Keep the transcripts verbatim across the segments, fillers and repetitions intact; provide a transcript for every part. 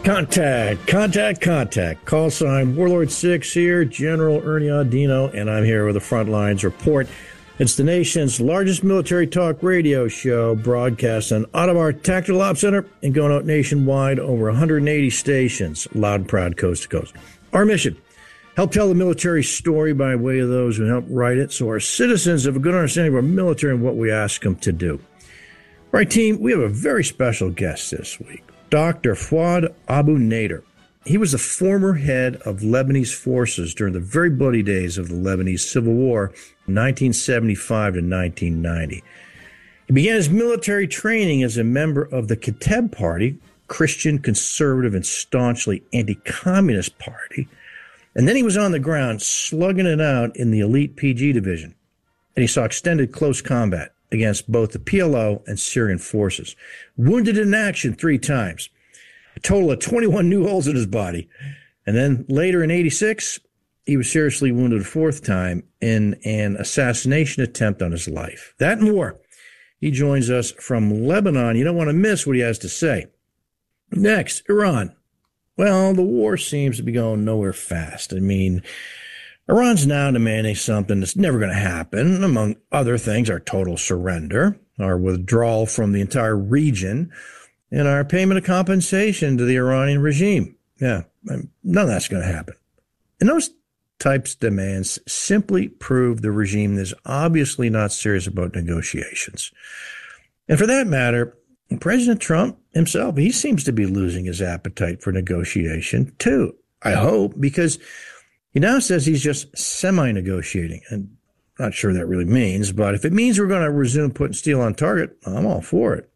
Contact, contact, contact. Call sign Warlord six here, General Ernie Audino, and I'm here with a Frontlines report. It's the nation's largest military talk radio show, broadcast on Ottawa Tactical Ops Center and going out nationwide over one hundred eighty stations, loud and proud, coast to coast. Our mission, help tell the military story by way of those who help write it, so our citizens have a good understanding of our military and what we ask them to do. All right, team, we have a very special guest this week. Doctor Fouad Abu Nader. He was the former head of Lebanese forces during the very bloody days of the Lebanese Civil War, nineteen seventy-five to nineteen ninety. He began his military training as a member of the Kateb Party, Christian, conservative, and staunchly anti-communist party. And then he was on the ground slugging it out in the elite P G division. And he saw extended close combat against both the P L O and Syrian forces. Wounded in action three times. A total of twenty-one new holes in his body. And then later in eighty-six, he was seriously wounded a fourth time in an assassination attempt on his life. That and more. He joins us from Lebanon. You don't want to miss what he has to say. Next, Iran. Well, the war seems to be going nowhere fast. I mean, Iran's now demanding something that's never going to happen, among other things, our total surrender, our withdrawal from the entire region, and our payment of compensation to the Iranian regime. Yeah, none of that's going to happen. And those types of demands simply prove the regime is obviously not serious about negotiations. And for that matter, President Trump himself, he seems to be losing his appetite for negotiation too, I hope, because he now says he's just semi-negotiating. And I'm not sure what that really means, but if it means we're going to resume putting steel on target, I'm all for it.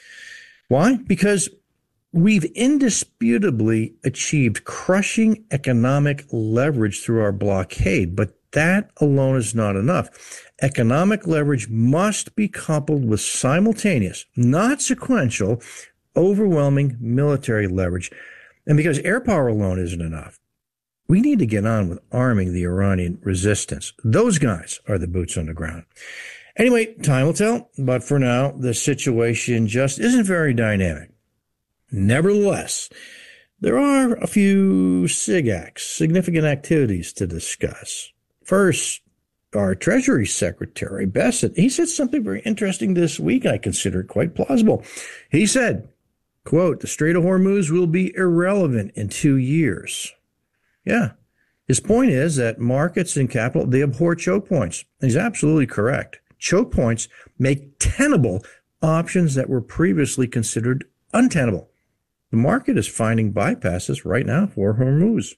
Why? Because we've indisputably achieved crushing economic leverage through our blockade, but that alone is not enough. Economic leverage must be coupled with simultaneous, not sequential, overwhelming military leverage. And because air power alone isn't enough, we need to get on with arming the Iranian resistance. Those guys are the boots on the ground. Anyway, time will tell, but for now, the situation just isn't very dynamic. Nevertheless, there are a few SIGACs, significant activities to discuss. First, our Treasury Secretary, Bessent, he said something very interesting this week, and I consider it quite plausible. He said, quote, the Strait of Hormuz will be irrelevant in two years. Yeah. His point is that markets and capital, they abhor choke points. He's absolutely correct. Choke points make tenable options that were previously considered untenable. The market is finding bypasses right now for Hormuz.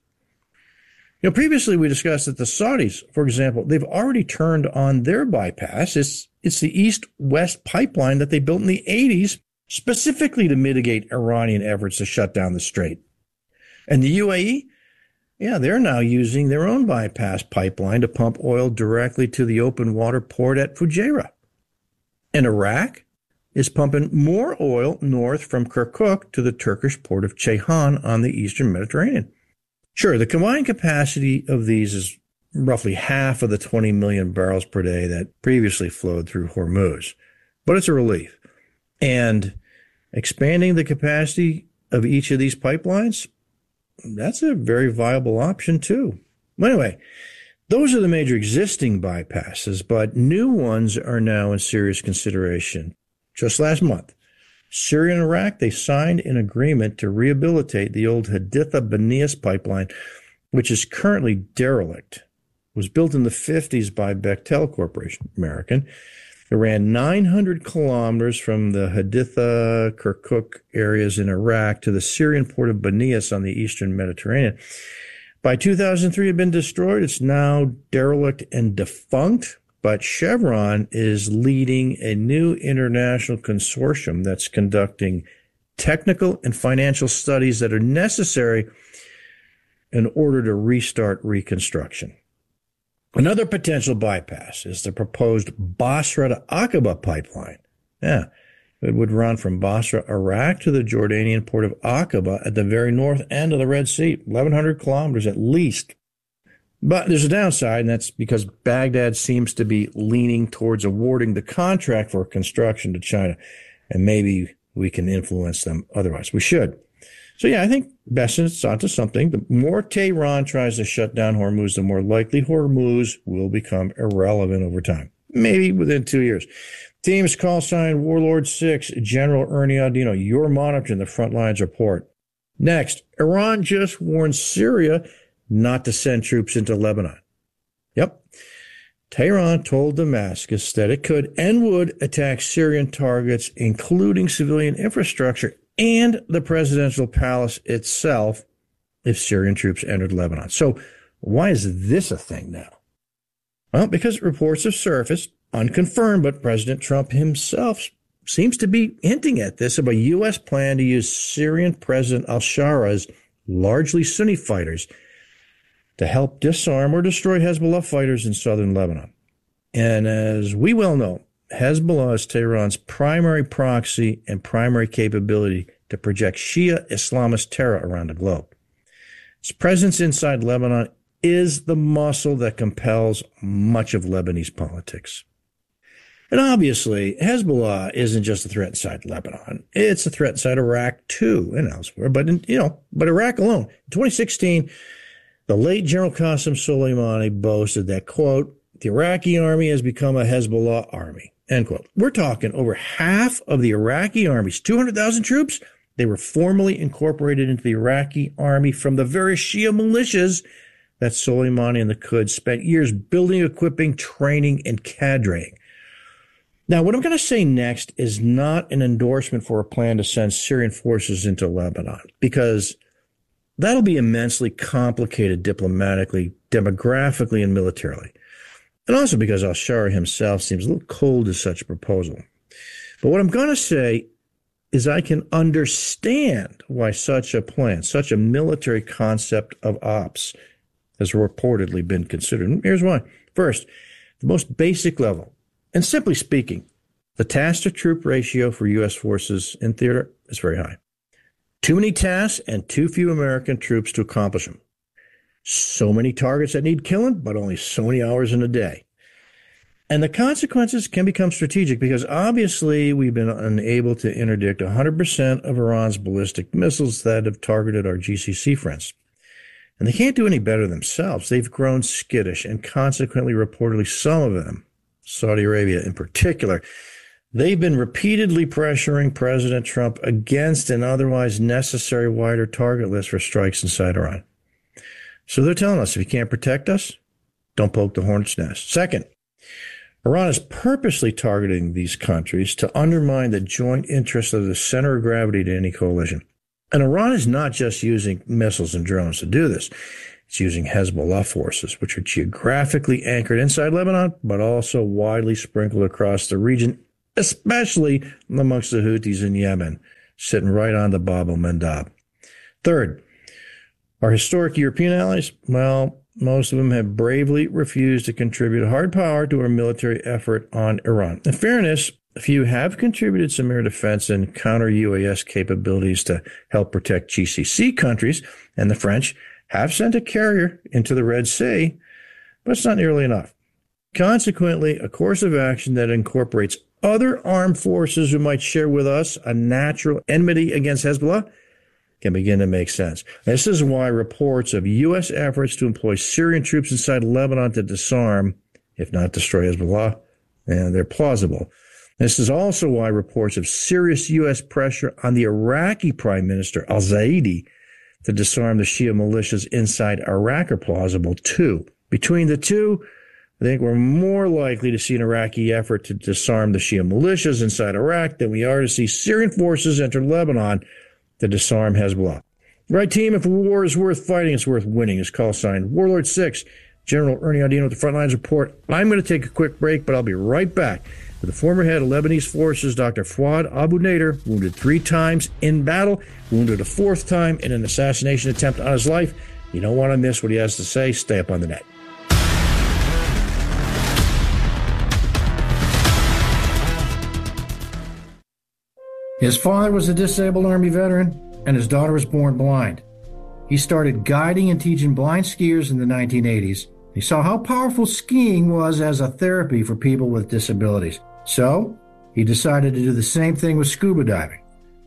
You know, previously we discussed that the Saudis, for example, they've already turned on their bypass. It's, it's the east-west pipeline that they built in the eighties specifically to mitigate Iranian efforts to shut down the strait. And the U A E, yeah, they're now using their own bypass pipeline to pump oil directly to the open water port at Fujairah. And Iraq is pumping more oil north from Kirkuk to the Turkish port of Ceyhan on the eastern Mediterranean. Sure, the combined capacity of these is roughly half of the twenty million barrels per day that previously flowed through Hormuz, but it's a relief. And expanding the capacity of each of these pipelines, that's a very viable option too. Anyway, those are the major existing bypasses, but new ones are now in serious consideration. Just last month, Syria and Iraq, they signed an agreement to rehabilitate the old Haditha-Banias pipeline, which is currently derelict. It was built in the fifties by Bechtel Corporation, American. It ran nine hundred kilometers from the Haditha, Kirkuk areas in Iraq to the Syrian port of Banias on the eastern Mediterranean. By two thousand three, it had been destroyed. It's now derelict and defunct, but Chevron is leading a new international consortium that's conducting technical and financial studies that are necessary in order to restart reconstruction. Another potential bypass is the proposed Basra to Aqaba pipeline. Yeah, it would run from Basra, Iraq to the Jordanian port of Aqaba at the very north end of the Red Sea, eleven hundred kilometers at least. But there's a downside, and that's because Baghdad seems to be leaning towards awarding the contract for construction to China, and maybe we can influence them otherwise. We should. So, yeah, I think Besant's onto something. The more Tehran tries to shut down Hormuz, the more likely Hormuz will become irrelevant over time, maybe within two years. Team's call sign Warlord six, General Ernie Audino, you're monitoring the front lines report. Next, Iran just warned Syria not to send troops into Lebanon. Yep. Tehran told Damascus that it could and would attack Syrian targets, including civilian infrastructure and the presidential palace itself, if Syrian troops entered Lebanon. So why is this a thing now? Well, because reports have surfaced, unconfirmed, but President Trump himself seems to be hinting at this, of a U S plan to use Syrian President al-Shara's largely Sunni fighters to help disarm or destroy Hezbollah fighters in southern Lebanon. And as we well know, Hezbollah is Tehran's primary proxy and primary capability to project Shia Islamist terror around the globe. Its presence inside Lebanon is the muscle that compels much of Lebanese politics. And obviously, Hezbollah isn't just a threat inside Lebanon. It's a threat inside Iraq, too, and elsewhere. But, in, you know, but Iraq alone. In twenty sixteen, the late General Qasem Soleimani boasted that, quote, the Iraqi army has become a Hezbollah army, end quote. We're talking over half of the Iraqi army's two hundred thousand troops. They were formally incorporated into the Iraqi army from the various Shia militias that Soleimani and the Quds spent years building, equipping, training, and cadreing. Now, what I'm going to say next is not an endorsement for a plan to send Syrian forces into Lebanon, because that'll be immensely complicated diplomatically, demographically, and militarily. And also because al-Shara himself seems a little cold to such a proposal. But what I'm going to say is I can understand why such a plan, such a military concept of ops, has reportedly been considered. And here's why. First, the most basic level, and simply speaking, the task-to-troop ratio for U S forces in theater is very high. Too many tasks and too few American troops to accomplish them. So many targets that need killing, but only so many hours in a day. And the consequences can become strategic because obviously we've been unable to interdict one hundred percent of Iran's ballistic missiles that have targeted our G C C friends. And they can't do any better themselves. They've grown skittish, and consequently, reportedly, some of them, Saudi Arabia in particular, they've been repeatedly pressuring President Trump against an otherwise necessary wider target list for strikes inside Iran. So they're telling us, if you can't protect us, don't poke the hornet's nest. Second, Iran is purposely targeting these countries to undermine the joint interests of the center of gravity to any coalition. And Iran is not just using missiles and drones to do this. It's using Hezbollah forces, which are geographically anchored inside Lebanon, but also widely sprinkled across the region, especially amongst the Houthis in Yemen, sitting right on the Bab el-Mandab. Third, our historic European allies, well, most of them have bravely refused to contribute hard power to our military effort on Iran. In fairness, a few have contributed some air defense and counter-U A S capabilities to help protect G C C countries, and the French have sent a carrier into the Red Sea, but it's not nearly enough. Consequently, a course of action that incorporates other armed forces who might share with us a natural enmity against Hezbollah can begin to make sense. This is why reports of U S efforts to employ Syrian troops inside Lebanon to disarm, if not destroy Hezbollah, and they're plausible. This is also why reports of serious U S pressure on the Iraqi Prime Minister al-Zaidi to disarm the Shia militias inside Iraq are plausible too. Between the two, I think we're more likely to see an Iraqi effort to disarm the Shia militias inside Iraq than we are to see Syrian forces enter Lebanon to disarm Hezbollah. Right, team, if a war is worth fighting, it's worth winning. His call sign, Warlord six, General Ernie Audino with the Frontlines Report. I'm going to take a quick break, but I'll be right back with the former head of Lebanese forces, Doctor Fouad Abu Nader, wounded three times in battle, wounded a fourth time in an assassination attempt on his life. You don't want to miss what he has to say. Stay up on the net. His father was a disabled Army veteran, and his daughter was born blind. He started guiding and teaching blind skiers in the nineteen eighties. He saw how powerful skiing was as a therapy for people with disabilities. So he decided to do the same thing with scuba diving.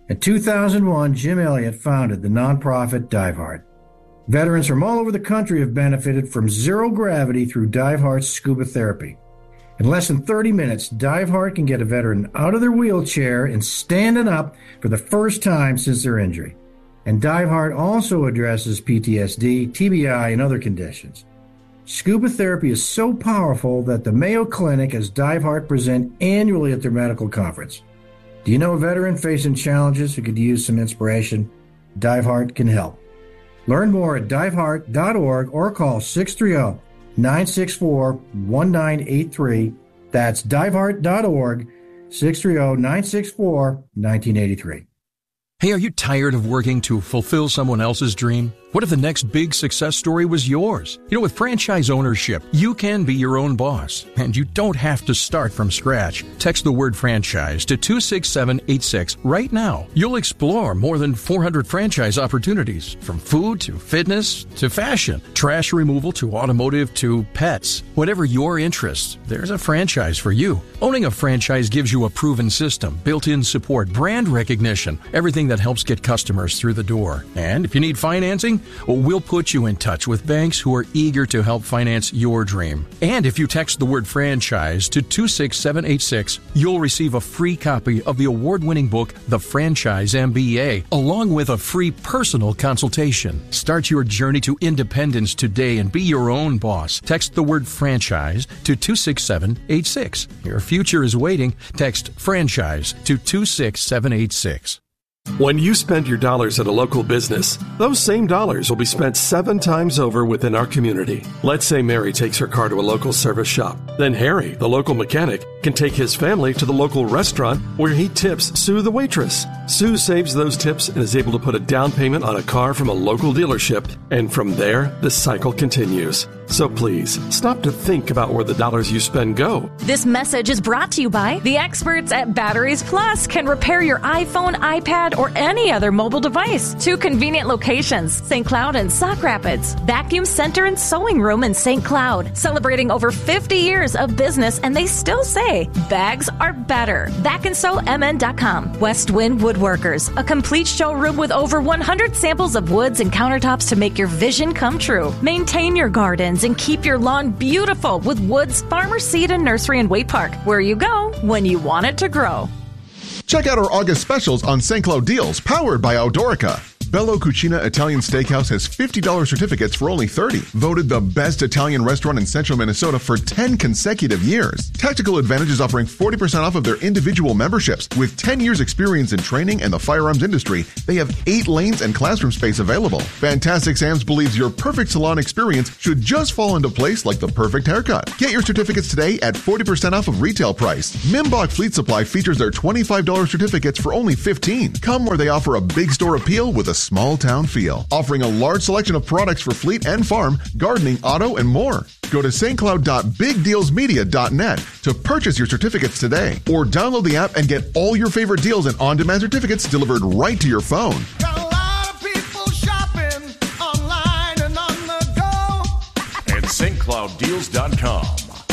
In two thousand one, Jim Elliott founded the nonprofit DiveHeart. Veterans from all over the country have benefited from zero gravity through DiveHeart's scuba therapy. In less than thirty minutes, DiveHeart can get a veteran out of their wheelchair and standing up for the first time since their injury. And DiveHeart also addresses P T S D, T B I, and other conditions. Scuba therapy is so powerful that the Mayo Clinic has DiveHeart present annually at their medical conference. Do you know a veteran facing challenges who could use some inspiration? DiveHeart can help. Learn more at diveheart dot org or call six three zero, nine six four, one nine eight three. That's diveheart dot org, six three zero, nine six four, one nine eight three. Hey, are you tired of working to fulfill someone else's dream? What if the next big success story was yours? You know, with franchise ownership, you can be your own boss, and you don't have to start from scratch. Text the word franchise to two six seven eight six right now. You'll explore more than four hundred franchise opportunities, from food to fitness to fashion, trash removal to automotive to pets. Whatever your interests, there's a franchise for you. Owning a franchise gives you a proven system, built-in support, brand recognition, everything that helps get customers through the door. And if you need financing, well, we'll put you in touch with banks who are eager to help finance your dream. And if you text the word franchise to two six seven eight six, you'll receive a free copy of the award-winning book, The Franchise M B A, along with a free personal consultation. Start your journey to independence today and be your own boss. Text the word franchise to two six seven eight six. Your future is waiting. Text franchise to two six seven eight six. When you spend your dollars at a local business, those same dollars will be spent seven times over within our community. Let's say Mary takes her car to a local service shop. Then Harry, the local mechanic, can take his family to the local restaurant where he tips Sue the waitress. Sue saves those tips and is able to put a down payment on a car from a local dealership, and from there, the cycle continues. So please, stop to think about where the dollars you spend go. This message is brought to you by the experts at Batteries Plus. Can repair your iPhone, iPad, or any other mobile device. Two convenient locations, Saint Cloud and Sauk Rapids. Vacuum Center and Sewing Room in Saint Cloud. Celebrating over fifty years of business, and they still say bags are better. vac and sew m n dot com. West Wind Woodworkers, a complete showroom with over one hundred samples of woods and countertops to make your vision come true. Maintain your gardens and keep your lawn beautiful with Woods Farmer Seed and Nursery in Waite Park, where you go when you want it to grow. Check out our August specials on Saint Cloud deals, powered by Eldorica. Bello Cucina Italian Steakhouse has fifty dollars certificates for only thirty dollars. Voted the best Italian restaurant in central Minnesota for ten consecutive years. Tactical Advantage is offering forty percent off of their individual memberships. With ten years experience in training and the firearms industry, they have eight lanes and classroom space available. Fantastic Sam's believes your perfect salon experience should just fall into place like the perfect haircut. Get your certificates today at forty percent off of retail price. Mimbach Fleet Supply features their twenty-five dollars certificates for only fifteen dollars. Come where they offer a big store appeal with a small town feel, offering a large selection of products for fleet and farm, gardening, auto, and more. Go to st cloud dot big deals media dot net to purchase your certificates today, or download the app and get all your favorite deals and on-demand certificates delivered right to your phone. Got a lot of people shopping online and on the go at st cloud deals dot com.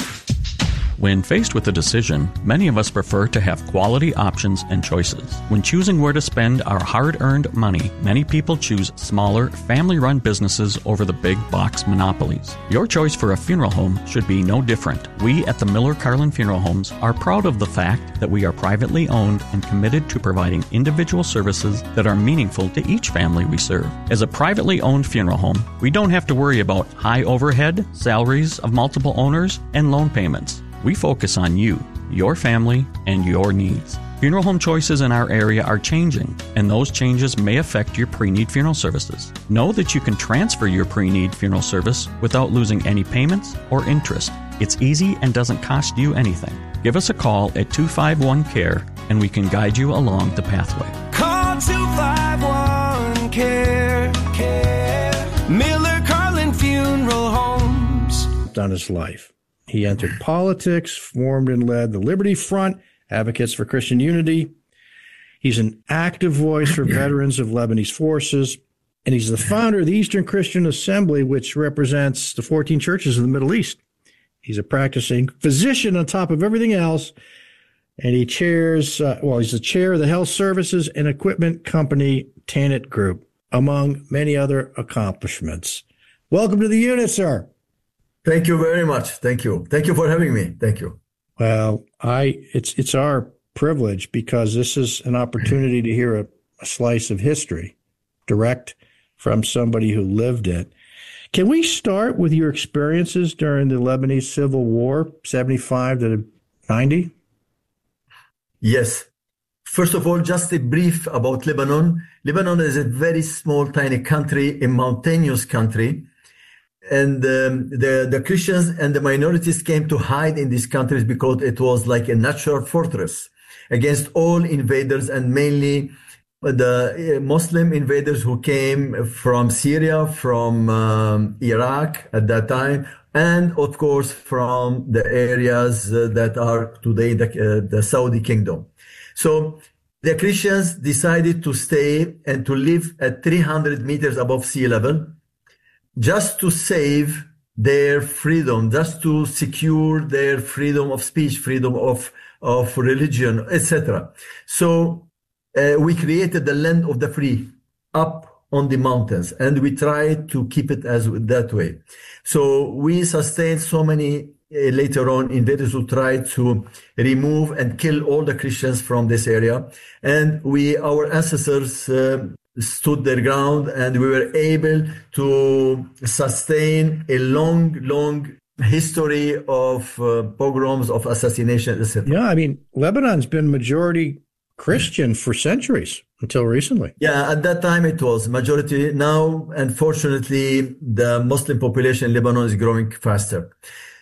When faced with a decision, many of us prefer to have quality options and choices. When choosing where to spend our hard-earned money, many people choose smaller, family-run businesses over the big box monopolies. Your choice for a funeral home should be no different. We at the Miller Carlin Funeral Homes are proud of the fact that we are privately owned and committed to providing individual services that are meaningful to each family we serve. As a privately owned funeral home, we don't have to worry about high overhead, salaries of multiple owners, and loan payments. We focus on you, your family, and your needs. Funeral home choices in our area are changing, and those changes may affect your pre-need funeral services. Know that you can transfer your pre-need funeral service without losing any payments or interest. It's easy and doesn't cost you anything. Give us a call at two five one C A R E, and we can guide you along the pathway. Call two five one C A R E, C A R E. Miller Carlin Funeral Homes. On his life. He entered politics, formed and led the Liberty Front, Advocates for Christian Unity. He's an active voice for veterans of Lebanese forces, and he's the founder of the Eastern Christian Assembly, which represents the fourteen churches in the Middle East. He's a practicing physician on top of everything else, and he chairs, uh, well, he's the chair of the Health Services and Equipment Company, Tanit Group, among many other accomplishments. Welcome to the unit, sir. Thank you very much. Thank you. Thank you for having me. Thank you. Well, I it's it's our privilege because this is an opportunity to hear a, a slice of history direct from somebody who lived it. Can we start with your experiences during the Lebanese Civil War, seventy-five to ninety? Yes. First of all, just a brief about Lebanon. Lebanon is a very small, tiny country, a mountainous country. And um, the, the Christians and the minorities came to hide in these countries because it was like a natural fortress against all invaders, and mainly the Muslim invaders who came from Syria, from um, Iraq at that time, and of course from the areas uh, that are today the, uh, the Saudi kingdom. So the Christians decided to stay and to live at three hundred meters above sea level, just to save their freedom, just to secure their freedom of speech, freedom of, of religion, et cetera. So uh, we created the land of the free up on the mountains, and we tried to keep it as that way. So we sustained so many uh, later on invaders who tried to remove and kill all the Christians from this area. And we, our ancestors, uh, stood their ground, and we were able to sustain a long, long history of uh, pogroms, of assassination, et cetera. Yeah, I mean, Lebanon's been majority Christian for centuries until recently. Yeah, at that time it was majority. Now, unfortunately, the Muslim population in Lebanon is growing faster.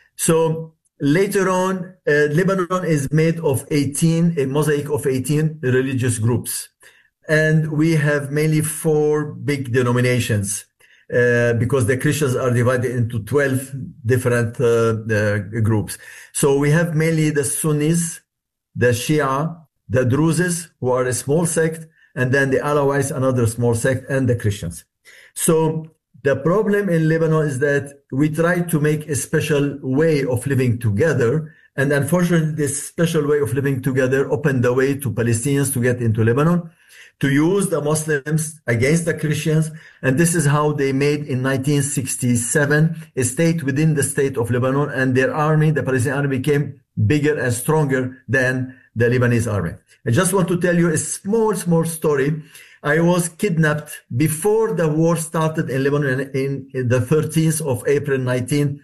So later on, uh, Lebanon is made of eighteen, a mosaic of eighteen religious groups. And we have mainly four big denominations uh, because the Christians are divided into twelve different uh, uh, groups. So we have mainly the Sunnis, the Shia, the Druzes, who are a small sect, and then the Alawites, another small sect, and the Christians. So the problem in Lebanon is that we try to make a special way of living together. And unfortunately, this special way of living together opened the way to Palestinians to get into Lebanon, to use the Muslims against the Christians. And this is how they made in nineteen sixty-seven a state within the state of Lebanon, and their army, the Palestinian army, became bigger and stronger than the Lebanese army. I just want to tell you a small, small story. I was kidnapped before the war started in Lebanon in, in the thirteenth of April nineteen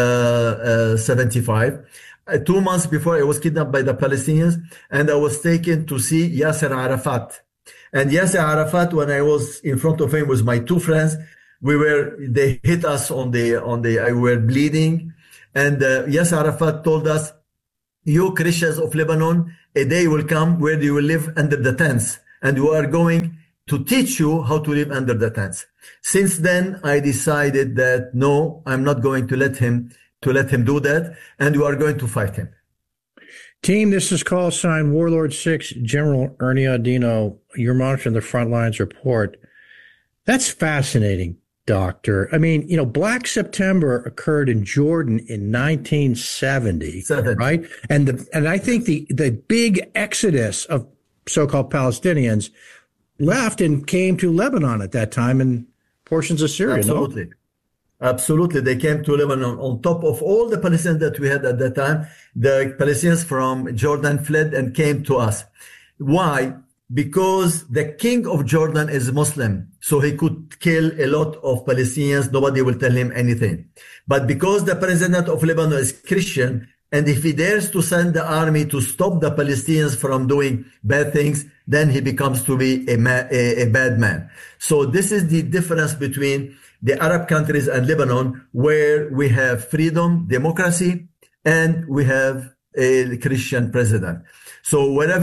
seventy-five. Uh, two months before, I was kidnapped by the Palestinians, and I was taken to see Yasser Arafat. And Yasser Arafat, when I was in front of him with my two friends, we were, they hit us on the, on the, I were bleeding. And uh, Yasser Arafat told us, you Christians of Lebanon, a day will come where you will live under the tents, and we are going to teach you how to live under the tents. Since then, I decided that no, I'm not going to let him, to let him do that, and we are going to fight him. Team, this is call sign Warlord six, General Ernie Audino. You're monitoring the Frontlines report. That's fascinating, Doctor. I mean, you know, Black September occurred in Jordan in nineteen seventy, Seven. Right? And the and I think the the big exodus of so-called Palestinians left and came to Lebanon at that time and portions of Syria. Absolutely. No? Absolutely. They came to Lebanon on top of all the Palestinians that we had at that time. The Palestinians from Jordan fled and came to us. Why? Because the king of Jordan is Muslim, so he could kill a lot of Palestinians. Nobody will tell him anything. But because the president of Lebanon is Christian, and if he dares to send the army to stop the Palestinians from doing bad things, then he becomes to be a, ma- a, a bad man. So this is the difference between the Arab countries and Lebanon, where we have freedom, democracy, and we have a Christian president. So wherever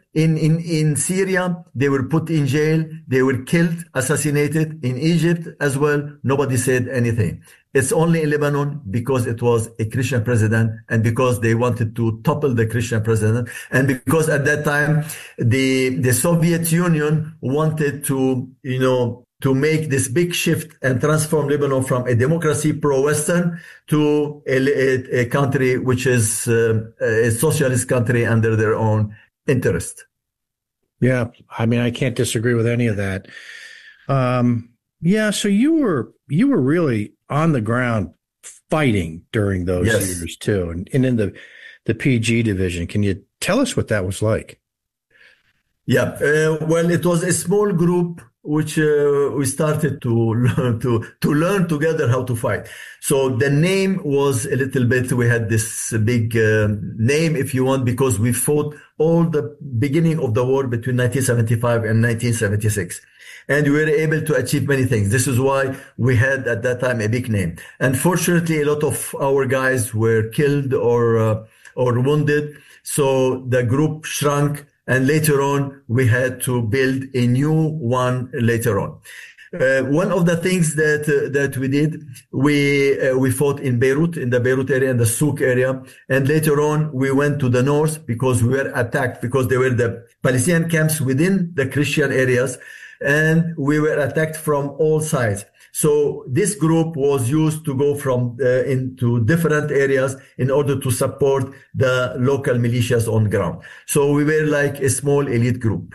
in, in, in Syria, they were put in jail. They were killed, assassinated. In Egypt as well, nobody said anything. It's only in Lebanon because it was a Christian president and because they wanted to topple the Christian president. And because at that time, the, the Soviet Union wanted to, you know, to make this big shift and transform Lebanon from a democracy pro-Western to a, a, a country which is uh, a socialist country under their own interest. Yeah, I mean, I can't disagree with any of that. Um, yeah, so you were you were really on the ground fighting during those yes. years too, and, and in the the P G division. Can you tell us what that was like? Yeah, uh, well, it was a small group which uh, we started to learn to to learn together how to fight. So the name was a little bit. We had this big uh, name, if you want, because we fought all the beginning of the war between nineteen seventy-five and nineteen seventy-six. And we were able to achieve many things. This is why we had at that time a big name. Unfortunately, a lot of our guys were killed or uh, or wounded. So the group shrunk. And later on, we had to build a new one later on. Uh, one of the things that uh, that we did, we uh, we fought in Beirut, in the Beirut area, in the Souk area. And later on, we went to the north because we were attacked because there were the Palestinian camps within the Christian areas. And we were attacked from all sides. So this group was used to go from uh, into different areas in order to support the local militias on the ground. So we were like a small elite group.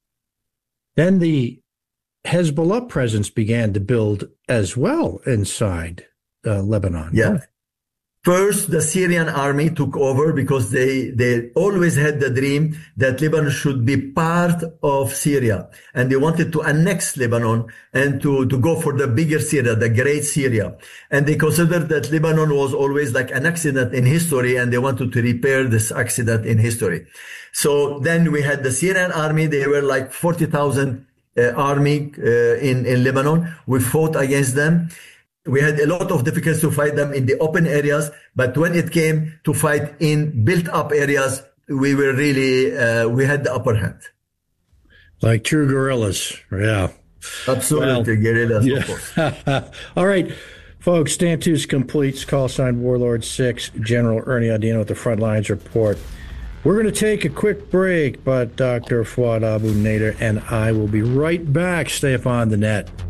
Then the Hezbollah presence began to build as well inside uh, Lebanon. Yeah. First, the Syrian army took over because they, they always had the dream that Lebanon should be part of Syria. And they wanted to annex Lebanon and to, to go for the bigger Syria, the great Syria. And they considered that Lebanon was always like an accident in history and they wanted to repair this accident in history. So then we had the Syrian army. They were like forty thousand uh, army uh, in, in Lebanon. We fought against them. We had a lot of difficulties to fight them in the open areas, but when it came to fight in built-up areas, we were really, uh, we had the upper hand. Like true guerrillas, yeah. Absolutely, well, guerrillas, yeah. Of course. All right, folks, Stand Two's complete. Call sign Warlord six, General Ernie Audino with the Frontlines Report. We're going to take a quick break, but Doctor Fouad Abu Nader and I will be right back. Stay up on the net.